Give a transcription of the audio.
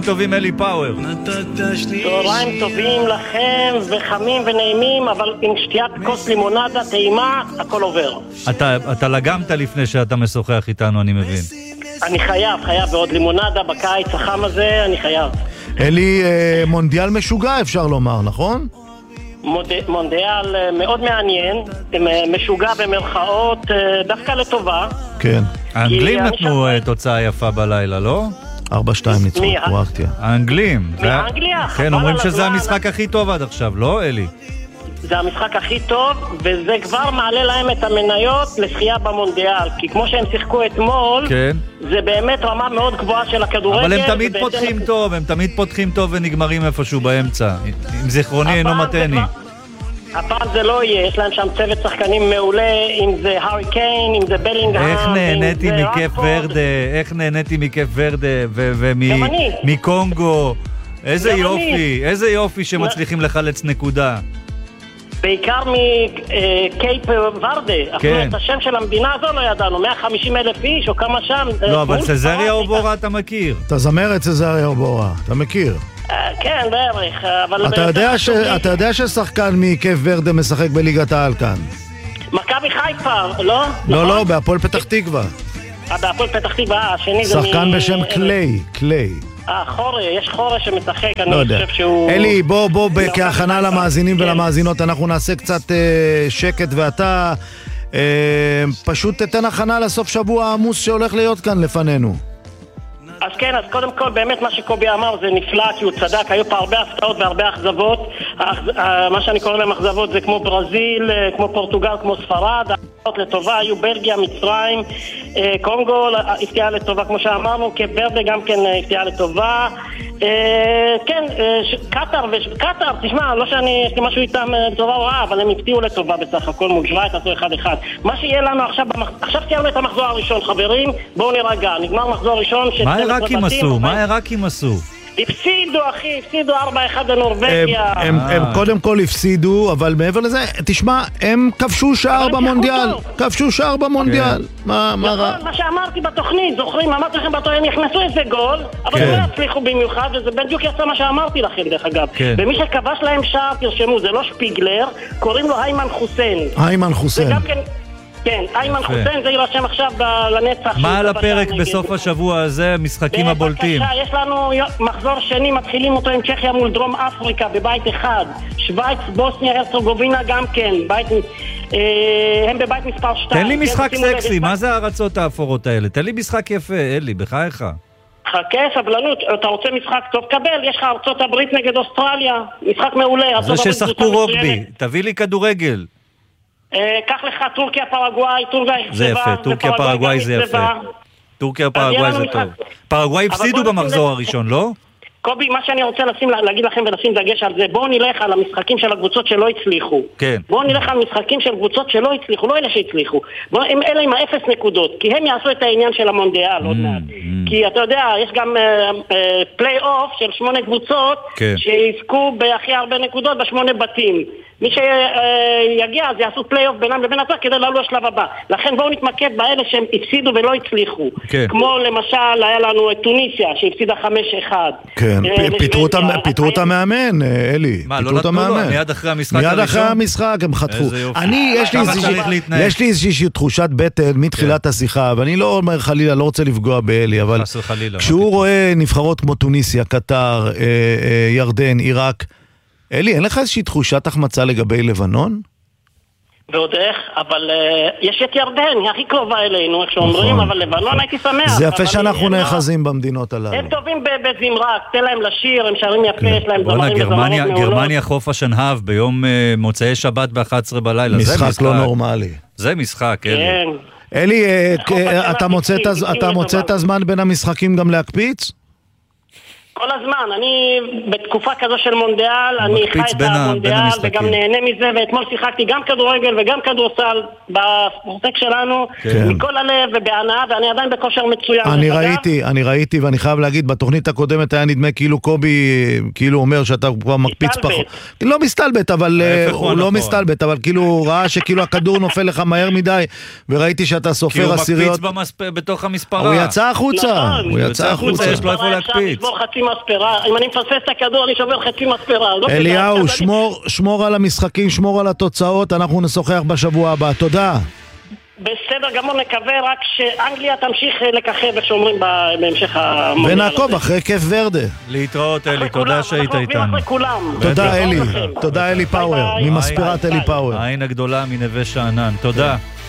טובים אלי פאוור. צהריים טובים לכם וחמים ונעימים, אבל עם שתיית כוס לימונדה טעימה הכל עובר. אתה לגמת לפני שאתה משוחח איתנו, אני מבין. אני חייב, ועוד לימונדה בקיץ החם הזה, אני חייב. אלי, מונדיאל משוגע אפשר לומר, נכון? מונדיאל מאוד מעניין, משוגע במרכאות, דווקא לטובה. כן. האנגלים נתנו תוצאה יפה בלילה, לא? 4-2 ניצחו, קרואטיה. האנגלים. מאנגליה. כן, אומרים שזה המשחק הכי טוב עד עכשיו, לא אלי? זה המשחק הכי טוב, וזה כבר מעלה להם את המניות לזכייה במונדיאל, כי כמו שהם שיחקו אתמול, כן. זה באמת רמה מאוד גבוהה של הכדורגל. אבל הם תמיד פותחים טוב ונגמרים איפשהו באמצע, אם זיכרוני אינו מתני. הפעם זה לא יהיה, יש להם שם צוות שחקנים מעולה, אם זה הארי קיין, אם זה בלינגהאם. איך נהניתי מכיף ורדה ומקונגו. איזה יופי שמצליחים לחלץ נקודה. בעיקר מקייפ ורדה, אפילו את השם של המדינה הזו לא ידענו, 150,000 איש או כמה שם. לא, אבל סזריה אובורה אתה מכיר. אתה זמר את סזריה אובורה, אתה מכיר. כן, בערך. אתה יודע ששחקן מקייפ ורדה משחק בליגת העל כאן? מכבי חיפה, לא? לא, בהפועל פתח תקווה. בהפועל פתח תקווה, השני זה שחקן בשם קליי. יש חורה שמשחק, אני חושב שהוא... אלי, בוא, כהכנה למאזינים ולמאזינות, אנחנו נעשה קצת שקט, ואתה פשוט תתן הכנה לסוף שבוע העמוס שהולך להיות כאן לפנינו. אז כן, אז קודם כל באמת מה שקובי אמר זה נפלא, כי הוא צדק, היו פה הרבה הפתעות והרבה אכזבות. מה שאני קורא להם אכזבות זה כמו ברזיל, כמו פורטוגל, כמו ספרד. הפתעות לטובה היו בלגיה, מצרים, קונגו הפתיעה לטובה כמו שאמרנו, כברדה גם כן הפתיעה לטובה. כן, קטר, תשמע, לא שאני יש לי משהו איתם טובה או רעה, אבל הם הפתיעו לטובה בסך הכל מול שווייץ, עשו 1-1. מה שיהיה לנו עכשיו סיימנו את המחזור הראשון, חברים, בואו נרגע, נגמר מחזור ראשון. מה העיראקים עשו? הפסידו 4-1 לנורווגיה. הם קודם כל הפסידו, אבל מעבר לזה, תשמע, הם כבשו שער במונדיאל. מה רע? מה שאמרתי בתוכנית, זוכרים? אמרתי לכם בתוכנית, נכנסו איזה גול, אבל הם לא הצליחו במיוחד, וזה בדיוק יצא מה שאמרתי לכם, דרך אגב. ומי שכבש להם שער, תרשמו, זה לא שפיגלר, קוראים לו היימן חוסיין. כן, איימן חוסיין, זה יירשם עכשיו לנצח. מה על הפרק בסוף השבוע הזה, משחקים הבולטים? בבקשה, יש לנו מחזור שני, מתחילים אותו עם צ'כיה מול דרום אפריקה בבית אחד. שווייץ, בוסניה, הרצגובינה גם כן, הם בבית מספר 2. תן לי משחק סקסי, מה זה הארצות האפורות האלה? תן לי משחק יפה, אלי, בחייך. חכה, סבלנות, אתה רוצה משחק טוב, קבל, יש לך ארצות הברית נגד אוסטרליה, משחק מעולה. זה ששחקו רוגבי, תביא לי כדורגל. קח לך טורקיה, פרגוואי, זה יפה, טורקיה, פרגוואי זה יפה. טורקיה, פרגוואי זה טוב. פרגוואי הפסידו במחזור הראשון, לא? קובי, מה שאני רוצה להגיד לכם ולשים דגש על זה, בואו נלך על המשחקים של הקבוצות שלא הצליחו. כן. בואו נלך על משחקים של קבוצות שלא הצליחו, לא אלה שהצליחו. אלה עם 0 נקודות, כי הם יעשו את העניין של המונדיאל עוד מעט. כי אתה יודע, יש גם פליי-אוף של 8 קבוצות שיזכו בהכי הרבה נקודות ב8 בתים. מי שיגיע אז יעשו פליי-אוף בינם לבין עצמם כדי לעלו השלב הבא. לכן בואו נתמקד באלה שהם הפסידו ולא הצליחו. כמו למשל היה לנו את טוניסיה שהפסידה 5-1. כן, פיתרו את המאמן, אלי. מה, לא נתנו לו? מיד אחרי המשחק הראשון? מיד אחרי המשחק הם חטפו. יש לי איזושהי תחושת בטן מתחילת השיחה, ואני לא אומר חלילה, לא רוצה לפגוע באלי, אבל כשהוא רואה נבחרות כמו טוניסיה, קטר, ירדן, עיראק, אלי, אין לך איזושהי תחושת החמצה לגבי לבנון? ועוד איך, אבל יש את ירדן, היא הכי קרובה אלינו, איך שאומרים, אבל לבנון הייתי שמח. זה יפה שאנחנו נאחזים במדינות הללו. הם טובים בזמרה, תן להם לשיר, הם שרים יפה, יש להם זמרים וזמרות מעולות. גרמניה חוף השנהב ביום מוצאי שבת ב-11 בלילה. משחק לא נורמלי. זה משחק, אלי. אלי, אתה מוצא את הזמן בין המשחקים גם להקפיץ? כל הזמן, אני בתקופה כזו של מונדיאל, אני חי את המונדיאל וגם נהנה מזה, ואתמול שיחקתי גם כדורגל וגם כדורסל בספורטק שלנו, מכל הלב ובהנאה, ואני עדיין בכושר מצוין. אני ראיתי, ואני חייב להגיד, בתוכנית הקודמת היה נדמה כאילו קובי, כאילו אומר שאתה כבר מקפיץ פחות. לא מסתלבט, אבל הוא לא מסתלבט, אבל כאילו ראה שכאילו הכדור נופל לך מהר מדי, וראיתי שאתה סופר עשיריות. כי הוא מקפיץ בתוך המספרה. הוא יצא החוצה, יש לו איפה להקפיץ. מספרה. אם אני מפספס את הכדור, אני שובר חצי מספרה. אליהו, שמור על המשחקים, שמור על התוצאות, אנחנו נשוחח בשבוע הבא. תודה. בסדר גמור, נקווה רק שאנגליה תמשיך לככב, איך שאומרים בהמשך המונדיאל. ונעקוב אחרי כיף ורדה. להתראות אלי, תודה שהיית איתנו. תודה אלי, תודה אלי פאוור, ממספרת אלי פאוור. העין הגדולה מנווה שאנן, תודה.